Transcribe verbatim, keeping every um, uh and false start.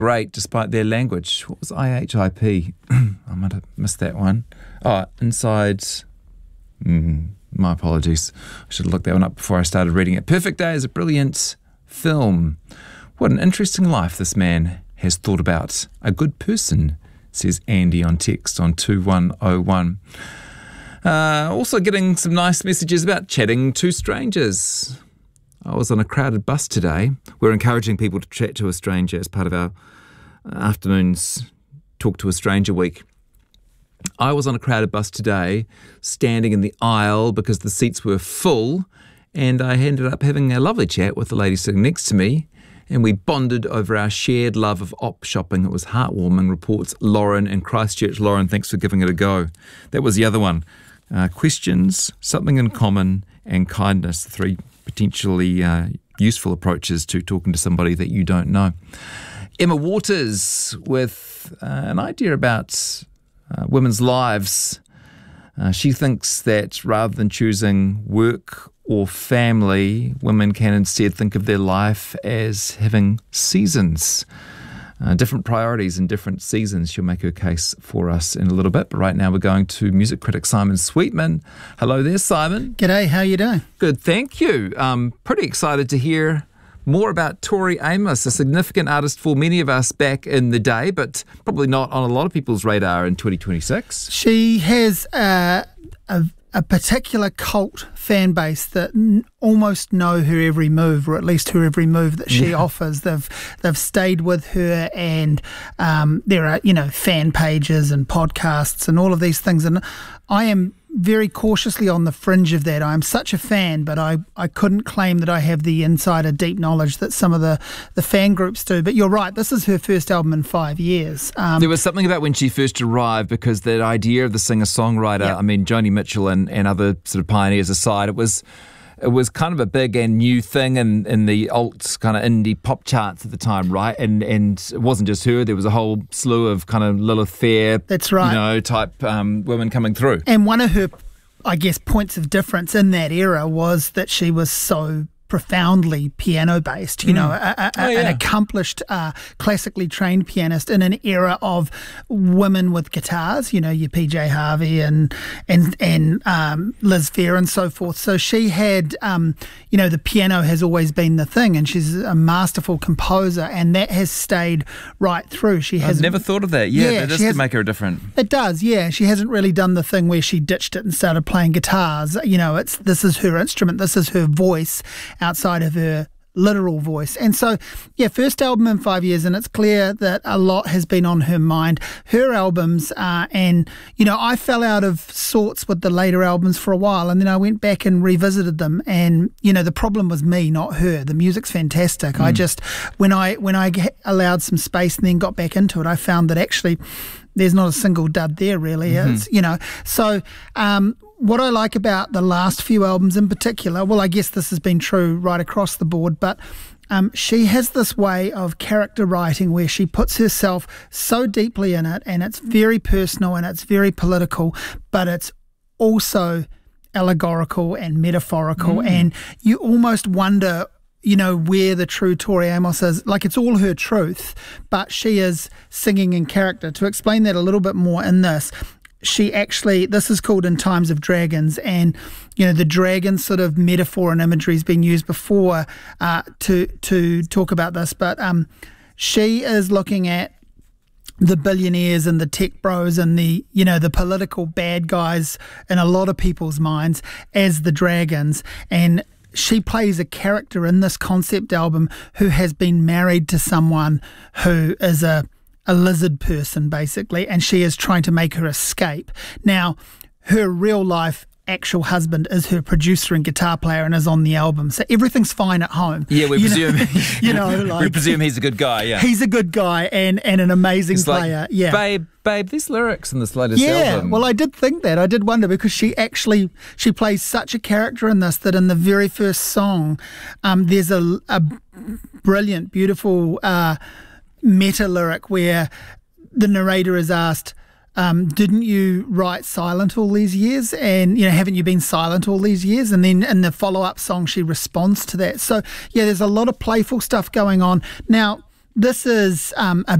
great despite their language. What was I H I P? I might have missed that one. Oh, Inside... Mm, my apologies. I should have looked that one up before I started reading it. Perfect Day is a brilliant film. What an interesting life this man has thought about. A good person, says Andy on text on two one oh one. Uh, also getting some nice messages about chatting to strangers. I was on a crowded bus today. We're encouraging people to chat to a stranger as part of our afternoon's Talk to a Stranger week. I was on a crowded bus today, standing in the aisle because the seats were full, and I ended up having a lovely chat with the lady sitting next to me, and we bonded over our shared love of op shopping. It was heartwarming, reports Lauren in Christchurch. Lauren, thanks for giving it a go. That was the other one. Uh, questions, something in common, and kindness, three potentially uh, useful approaches to talking to somebody that you don't know. Emma Waters with uh, an idea about uh, women's lives. Uh, she thinks that rather than choosing work or family, women can instead think of their life as having seasons. Uh, different priorities in different seasons. She'll make her case for us in a little bit. But right now we're going to music critic Simon Sweetman. Hello there, Simon. G'day, how you doing? Good, thank you. Um, pretty excited to hear more about Tori Amos, a significant artist for many of us back in the day, but probably not on a lot of people's radar in twenty twenty-six. She has uh, a a particular cult fan base that n- almost know her every move, or at least her every move that she yeah. offers. They've they've stayed with her, and um, there are you know fan pages and podcasts and all of these things. And I am very cautiously on the fringe of that. I'm such a fan, but I, I couldn't claim that I have the insider deep knowledge that some of the, the fan groups do. But you're right, this is her first album in five years. Um, there was something about when she first arrived, because that idea of the singer-songwriter, yep. I mean, Joni Mitchell and, and other sort of pioneers aside, it was it was kind of a big and new thing in, in the alt kind of indie pop charts at the time, right? And and it wasn't just her, there was a whole slew of kind of Lilith Fair, that's right, you know, type um, women coming through. And one of her, I guess, points of difference in that era was that she was so profoundly piano-based, you mm. know, a, a, oh, yeah. an accomplished, uh, classically trained pianist in an era of women with guitars, you know, your P J Harvey and and and um, Liz Phair and so forth. So she had, um, you know, the piano has always been the thing, and she's a masterful composer, and that has stayed right through. She has never thought of that. Yeah, yeah that does to make her different. It does, yeah. She hasn't really done the thing where she ditched it and started playing guitars. You know, it's this is her instrument, this is her voice, outside of her literal voice. And so, yeah, first album in five years, and it's clear that a lot has been on her mind. Her albums, uh, and, you know, I fell out of sorts with the later albums for a while, and then I went back and revisited them, and, you know, the problem was me, not her. The music's fantastic. Mm. I just, when I, when I allowed some space and then got back into it, I found that actually there's not a single dud there, really. Mm-hmm. It's, you know, so um, what I like about the last few albums in particular, well, I guess this has been true right across the board, but um, she has this way of character writing where she puts herself so deeply in it, and it's very personal and it's very political, but it's also allegorical and metaphorical, mm. and you almost wonder, you know, where the true Tori Amos is. Like, it's all her truth, but she is singing in character. To explain that a little bit more in this, she actually, this is called In Times of Dragons, and, you know, the dragon sort of metaphor and imagery has been used before uh, to to talk about this, but um, she is looking at the billionaires and the tech bros and the, you know, the political bad guys in a lot of people's minds as the dragons, and she plays a character in this concept album who has been married to someone who is a, a lizard person, basically, and she is trying to make her escape. Now, her real life actual husband is her producer and guitar player and is on the album, so everything's fine at home. Yeah, we you presume know, you know, like, we presume he's a good guy. Yeah, he's a good guy and, and an amazing it's player. Like, yeah, babe, babe, there's lyrics in this latest yeah, album. well, I did think that. I did wonder, because she actually she plays such a character in this that in the very first song, um, there's a, a brilliant, beautiful uh, meta lyric where the narrator is asked, Um, didn't you write silent all these years? And, you know, haven't you been silent all these years? And then in the follow-up song, she responds to that. So, yeah, there's a lot of playful stuff going on. Now, This is um, a